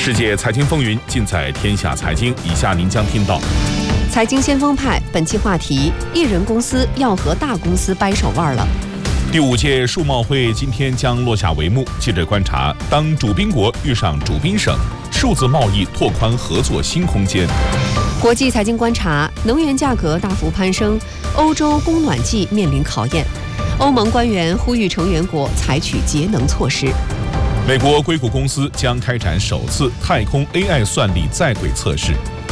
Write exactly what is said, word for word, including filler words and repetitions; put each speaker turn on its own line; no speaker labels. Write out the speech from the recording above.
世界财经风云尽在天下财经，以下您将听到：
财经先锋派本期话题：艺人公司要和大公司掰手腕了。
第五届数贸会今天将落下帷幕。记者观察，当主宾国遇上主宾省，数字贸易拓宽合作新空间。
国际财经观察：能源价格大幅攀升，欧洲供暖季面临考验。欧盟官员呼吁成员国采取节能措施。
美国硅谷公司将开展首次太空 A I 算力在轨测试。